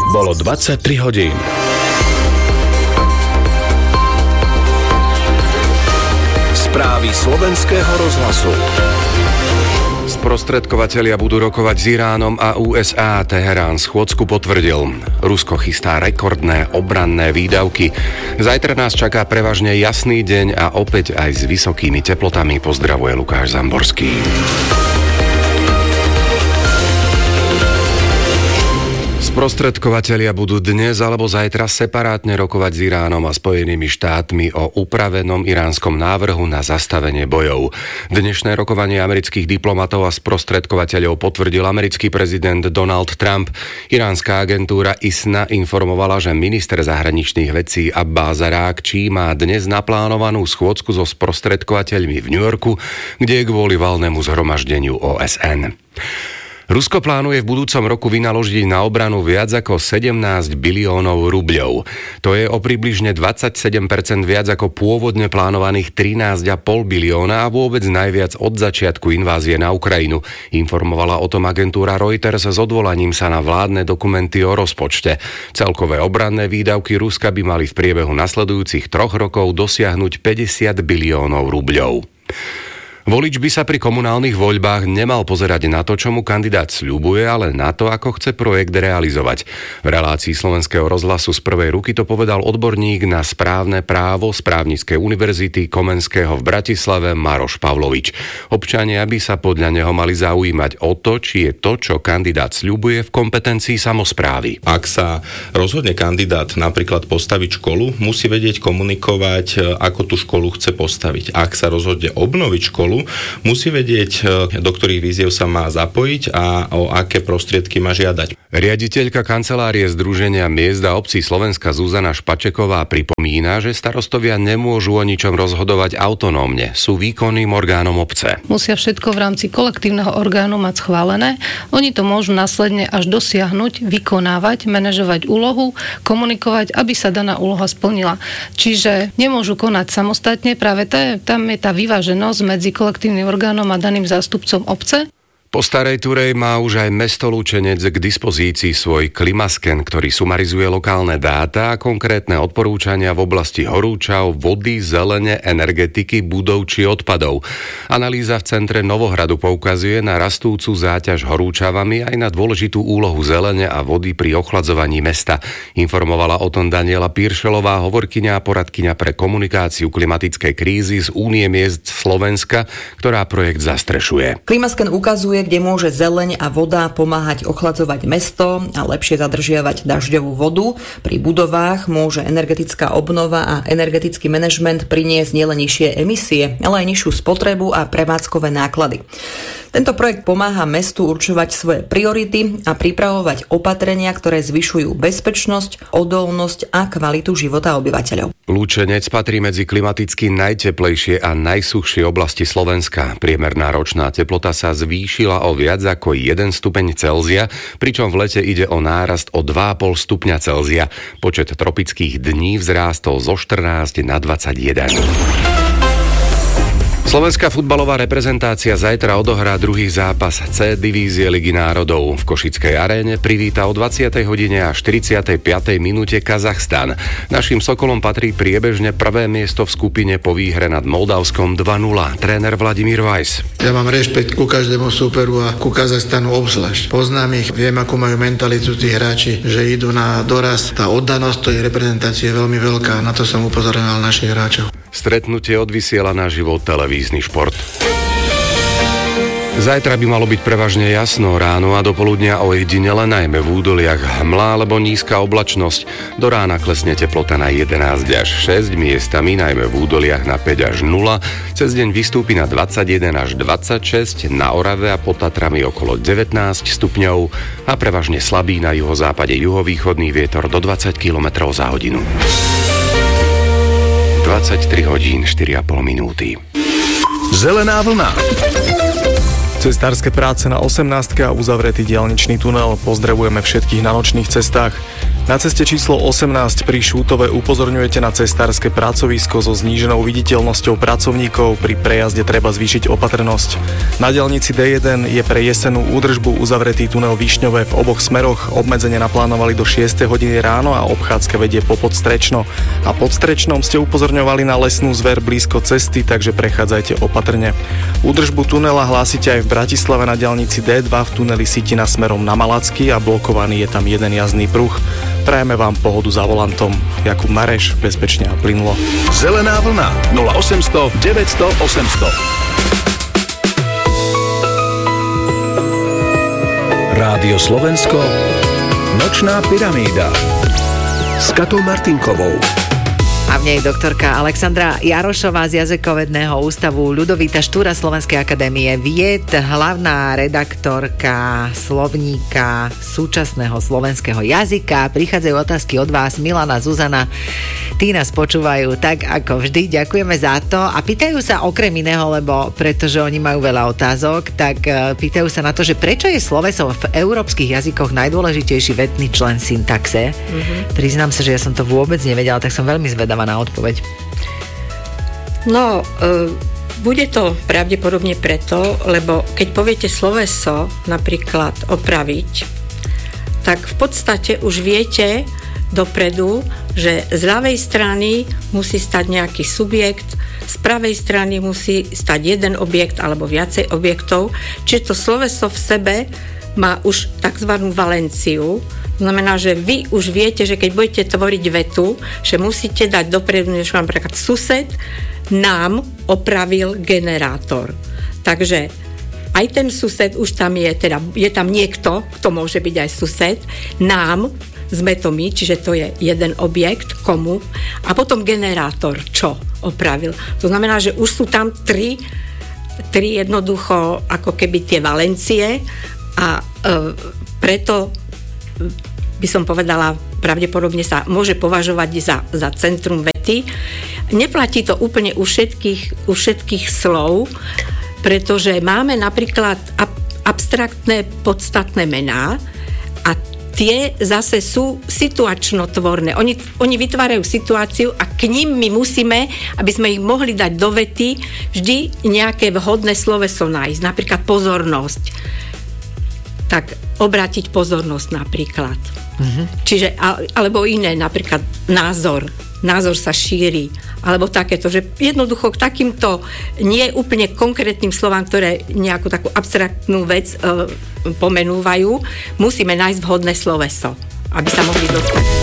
Bolo 23 hodín. Správy slovenského rozhlasu. Sprostredkovatelia budú rokovať s Iránom a USA. Teherán schôdzku potvrdil. Rusko chystá rekordné obranné výdavky. Zajtra nás čaká prevažne jasný deň a opäť aj s vysokými teplotami. Pozdravuje Lukáš Zamborský. Sprostredkovatelia budú dnes alebo zajtra separátne rokovať s Iránom a Spojenými štátmi o upravenom iránskom návrhu na zastavenie bojov. Dnešné rokovanie amerických diplomatov a sprostredkovateľov potvrdil americký prezident Donald Trump. Iránska agentúra ISNA informovala, že minister zahraničných vecí Abbas Arákčí má dnes naplánovanú schôdzku so sprostredkovateľmi v New Yorku, kde je kvôli valnému zhromaždeniu OSN. Rusko plánuje v budúcom roku vynaložiť na obranu viac ako 17 biliónov rubľov. To je o približne 27% viac ako pôvodne plánovaných 13,5 bilióna a vôbec najviac od začiatku invázie na Ukrajinu. Informovala o tom agentúra Reuters s odvolaním sa na vládne dokumenty o rozpočte. Celkové obranné výdavky Ruska by mali v priebehu nasledujúcich 3 rokov dosiahnuť 50 biliónov rubľov. Volič by sa pri komunálnych voľbách nemal pozerať na to, čo mu kandidát sľubuje, ale na to, ako chce projekt realizovať. V relácii Slovenského rozhlasu z prvej ruky to povedal odborník na správne právo z Právnickej univerzity Komenského v Bratislave Maroš Pavlovič. Občania by sa podľa neho mali zaujímať o to, či je to, čo kandidát sľubuje, v kompetencii samosprávy. Ak sa rozhodne kandidát napríklad postaviť školu, musí vedieť komunikovať, ako tú školu chce postaviť. Ak sa rozhodne obnoviť školu, musí vedieť, do ktorých víziev sa má zapojiť a o aké prostriedky má žiadať. Riaditeľka kancelárie Združenia miest a obcí Slovenska Zuzana Špačeková pripomína, že starostovia nemôžu o ničom rozhodovať autonómne. Sú výkonným orgánom obce. Musia všetko v rámci kolektívneho orgánu mať schválené. Oni to môžu následne až dosiahnuť, vykonávať, manažovať úlohu, komunikovať, aby sa daná úloha splnila. Čiže nemôžu konať samostatne, práve tam je tá vyváženosť medzi kolektívnym orgánom a daným zástupcom obce. Po Starej Turej má už aj mesto Lučenec k dispozícii svoj klimasken, ktorý sumarizuje lokálne dáta a konkrétne odporúčania v oblasti horúčav, vody, zelene, energetiky, budov či odpadov. Analýza v centre Novohradu poukazuje na rastúcu záťaž horúčavami aj na dôležitú úlohu zelene a vody pri ochladzovaní mesta. Informovala o tom Daniela Píršelová, hovorkyňa a poradkyňa pre komunikáciu klimatickej krízy z Únie miest Slovenska, ktorá projekt zastrešuje. Klimasken ukazuje, kde môže zeleň a voda pomáhať ochladzovať mesto a lepšie zadržiavať dažďovú vodu. Pri budovách môže energetická obnova a energetický manažment priniesť nielen nižšie emisie, ale aj nižšiu spotrebu a prevádzkové náklady. Tento projekt pomáha mestu určovať svoje priority a pripravovať opatrenia, ktoré zvyšujú bezpečnosť, odolnosť a kvalitu života obyvateľov. Lučenec patrí medzi klimaticky najteplejšie a najsuchšie oblasti Slovenska. Priemerná ročná teplota sa zvýšila o viac ako 1 stupeň Celzia, pričom v lete ide o nárast o 2,5 stupňa Celzia. Počet tropických dní vzrástol zo 14 na 21. Slovenská futbalová reprezentácia zajtra odohrá druhý zápas C divízie Ligy národov. V Košickej aréne privíta o 20. hodine a 45. minúte Kazachstan. Naším Sokolom patrí priebežne prvé miesto v skupine po výhre nad Moldavskom 2-0. Tréner Vladimír Weiss. Ja mám rešpekt ku každému súperu a ku Kazachstanu obzvlášť. Poznám ich, viem, akú majú mentalitu tí hráči, že idú na doraz. Tá oddanosť tej reprezentácie je veľmi veľká, na to som upozorňoval našich hráčov. Stretnutie odvysiela naživo televízny šport. Zajtra by malo byť prevažne jasno, ráno a dopoludnia ojedinele, najmä v údoliach hmla alebo nízka oblačnosť. Do rána klesne teplota na 11 až 6, miestami najmä v údoliach na 5 až 0. Cez deň vystúpi na 21 až 26, na Orave a pod Tatrami okolo 19 stupňov a prevažne slabý na juhozápade juhovýchodný vietor do 20 km za hodinu. 23 hodín 4,5 minúty. Zelená vlna. Cestárske práce na 18. a uzavretý diaľničný tunel. Pozdravujeme všetkých na nočných cestách. Na ceste číslo 18 pri Šútove upozorňujete na cestárske pracovisko so zníženou viditeľnosťou pracovníkov. Pri prejazde treba zvýšiť opatrnosť. Na diaľnici D1 je pre jesennú údržbu uzavretý tunel Višňové v oboch smeroch. Obmedzenie naplánovali do 6 hodiny ráno a obchádzka vedie po Podstrečno. A pod Strečnom ste upozorňovali na lesnú zver blízko cesty, takže prechádzajte opatrne. Údržbu tunela hlásite aj v Bratislave na diaľnici D2 v tuneli Sitina smerom na Malacky a blokovaný je tam jeden jazdný pruh. Prajeme vám pohodu za volantom. Jakub Mareš, bezpečne a plynulo. Zelená vlna 0800 900 800. Rádio Slovensko, Nočná pyramída s Katou Martinkovou. A v nej doktorka Alexandra Jarošová z Jazykovedného ústavu Ľudovíta Štúra Slovenskej akadémie vied, hlavná redaktorka slovníka súčasného slovenského jazyka. Prichádzajú otázky od vás, Milana, Zuzana. Tí nás počúvajú tak ako vždy. Ďakujeme za to. A pýtajú sa okrem iného, lebo pretože oni majú veľa otázok, tak pýtajú sa na to, že prečo je sloveso v európskych jazykoch najdôležitejší vetný člen syntaxe. Priznám sa, že ja som to vôbec nevedela, tak som veľmi zvedavá na odpoveď. No, bude to pravdepodobne preto, lebo keď poviete sloveso, napríklad opraviť, tak v podstate už viete dopredu, že z ľavej strany musí stať nejaký subjekt, z pravej strany musí stať jeden objekt alebo viacej objektov, čiže to sloveso v sebe má už takzvanú valenciu. To znamená, že vy už viete, že keď budete tvoriť vetu, že musíte dať dopredu, že vám napríklad sused nám opravil generátor. Takže aj ten sused už tam je, teda je tam niekto, kto môže byť aj sused, nám, sme to my, čiže to je jeden objekt, komu, a potom generátor, čo opravil. To znamená, že už sú tam tri jednoducho ako keby tie valencie a preto by som povedala, pravdepodobne sa môže považovať za centrum vety. Neplatí to úplne u všetkých slov, pretože máme napríklad abstraktné podstatné mená a tie zase sú situačno-tvorné. Oni vytvárajú situáciu a k nim my musíme, aby sme ich mohli dať do vety, vždy nejaké vhodné sloveso nájsť. Napríklad pozornosť. Tak obrátiť pozornosť napríklad. Čiže, alebo iné, napríklad názor sa šíri, alebo takéto, že jednoducho k takýmto nie úplne konkrétnym slovám, ktoré nejakú takú abstraktnú vec pomenúvajú, musíme nájsť vhodné sloveso, aby sa mohli dostať.